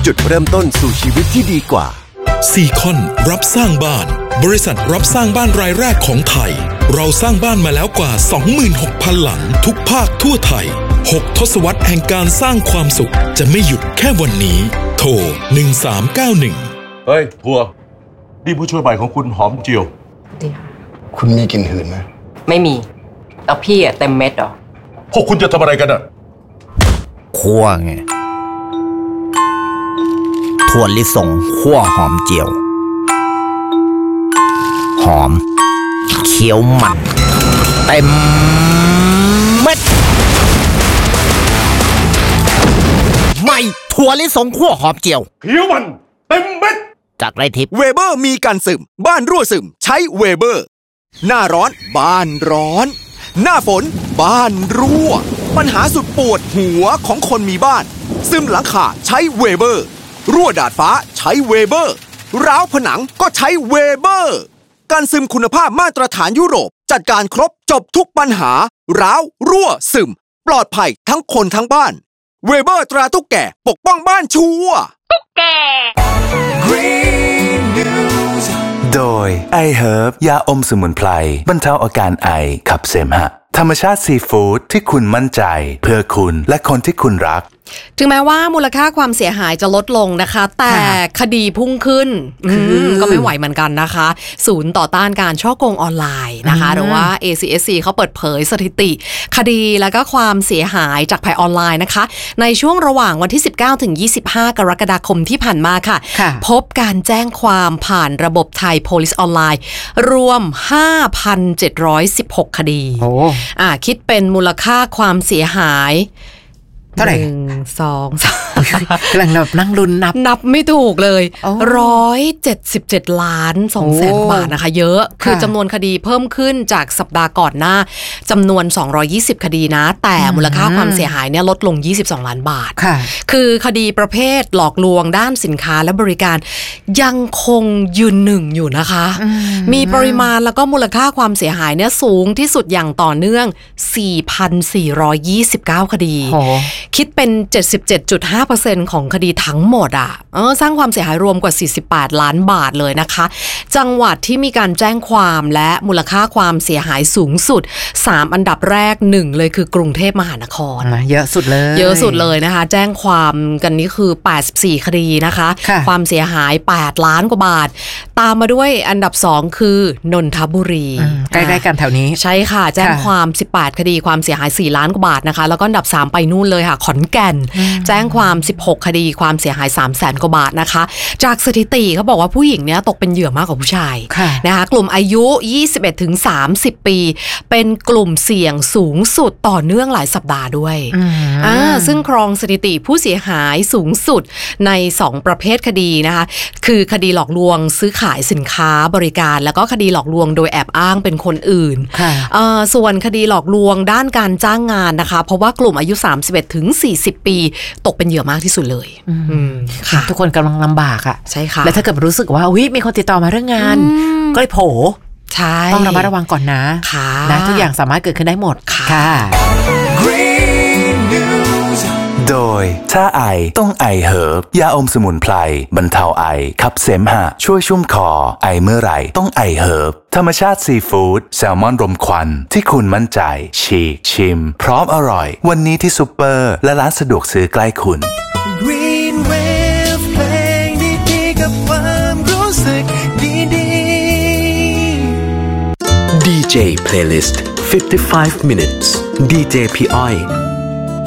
จุดเริ่มต้นสู่ชีวิตที่ดีกว่าซีคอนรับสร้างบ้านบริษัทรับสร้างบ้านรายแรกของไทยเราสร้างบ้านมาแล้วกว่า 26,000 หลังทุกภาคทั่วไทย6 ทศวรรษแห่งการสร้างความสุขจะไม่หยุดแค่วันนี้โทร1391 เฮ้ยบัวนี่ผู้ช่วยใหม่ของคุณหอมเจียวดีค่ะคุณมีกลิ่นหืนไหมไม่มีแล้วพี่เต็มเม็ดหรอพวกคุณจะทำอะไรกันคั่วไงถั่วลิสงคั่วหอมเจียวหอมเคี้ยวมันเต็มเม็ดไม่ถั่วลิสงคั่วหอมเจียวเคี้ยวมันเต็มเม็ดจากไรทิพย์เวเบอร์มีกันซึมบ้านรั่วซึมใช้เวเบอร์หน้าร้อนบ้านร้อนหน้าฝนบ้านรั่วปัญหาสุดปวดหัวของคนมีบ้านซึมหลังคาใช้เวเบอร์รั่วดาดฟ้าใช้เวเบอร์ร้าวผนังก็ใช้เวเบอร์การซึมคุณภาพมาตรฐานยุโรปจัดการครบจบทุกปัญหาร้าวรั่วซึมปลอดภัยทั้งคนทั้งบ้านเวเบอร์ตราตุ๊กแกปกป้องบ้านชัวร์ตุ๊กแก Green News โดย iHerb ยาอมสมุนไพรบรรเทาอาการไอขับเสมหะธรรมชาติซีฟู้ดที่คุณมั่นใจเพื่อคุณและคนที่คุณรักถึงแม้ว่ามูลค่าความเสียหายจะลดลงนะคะแต่คดีพุ่งขึ้นก็ไม่ไหวเหมือนกันนะคะศูนย์ต่อต้านการฉ้อโกงออนไลน์นะคะหรือว่า ACSC เขาเปิดเผยสถิติคดีแล้วก็ความเสียหายจากภัยออนไลน์นะคะในช่วงระหว่างวันที่19ถึง25กรกฎาคมที่ผ่านมาค่ะพบการแจ้งความผ่านระบบไทย Police Online รวม 5,716 คดีคิดเป็นมูลค่าความเสียหายเท่าไหร่ 1 2 3 กำลังนั่งลุ้นนับไม่ถูกเลย177.2 ล้านบาทนะคะเยอะคือจำนวนคดีเพิ่มขึ้นจากสัปดาห์ก่อนหน้าจำนวน220คดีนะแต่มูลค่าความเสียหายเนี่ยลดลง22ล้านบาทคือคดีประเภทหลอกลวงด้านสินค้าและบริการยังคงยืนหนึ่งอยู่นะคะมีปริมาณแล้วก็มูลค่าความเสียหายเนี่ยสูงที่สุดอย่างต่อเนื่อง 4,429 คดีคิดเป็น 77.5% ของคดีทั้งหมดสร้างความเสียหายรวมกว่า48ล้านบาทเลยนะคะจังหวัดที่มีการแจ้งความและมูลค่าความเสียหายสูงสุด3อันดับแรก1เลยคือกรุงเทพมหานครเยอะสุดเลยนะคะแจ้งความกันนี้คือ84คดีนะคะความเสียหาย8ล้านกว่าบาทตามมาด้วยอันดับ2คือนนทบุรีใกล้ๆกันแถวนี้ใช่ค่ะแจ้งความ18คดีความเสียหาย4ล้านกว่าบาทนะคะแล้วก็อันดับ3ไปนู่นเลยค่ะขอนแก่นแจ้งความ16คดีความเสียหาย 300,000 กว่าบาทนะคะจากสถิติเขาบอกว่าผู้หญิงเนี่ยตกเป็นเหยื่อมากกว่าผู้ชายนะคะกลุ่มอายุ 21-30 ปีเป็นกลุ่มเสี่ยงสูงสุดต่อเนื่องหลายสัปดาห์ด้วยซึ่งครองสถิติผู้เสียหายสูงสุดใน2ประเภทคดีนะคะคือคดีหลอกลวงซื้อขายสินค้าบริการแล้วก็คดีหลอกลวงโดยแอบอ้างเป็นคนอื่นส่วนคดีหลอกลวงด้านการจ้างงานนะคะเพราะว่ากลุ่มอายุ31-40 ปีตกเป็นเหยื่อมากที่สุดเลยค่ะทุกคนกำลังลำบากใช่ค่ะแล้วถ้าเกิดรู้สึกว่ามีคนติดต่อมาเรื่องงานก็เลยโผล่ต้องระมัดระวังก่อนนะทุกอย่างสามารถเกิดขึ้นได้หมดค่ะ Green News โดยถ้าไอต้องไอเฮิร์บยาอมสมุนไพรบรรเทาไอขับเสมหะช่วยชุ่มคอไอเมื่อไหร่ต้องไอเฮิร์บธรรมชาติซีฟู้ดแซลมอนรมควันที่คุณมั่นใจฉีกชิมพร้อมอร่อยวันนี้ที่ซุปเปอร์และร้านสะดวกซื้อใกล้คุณ Green Wave เพลงดีๆกับความรู้สึกดีๆ DJ Playlist 55 minutes DJ พี่อ้อย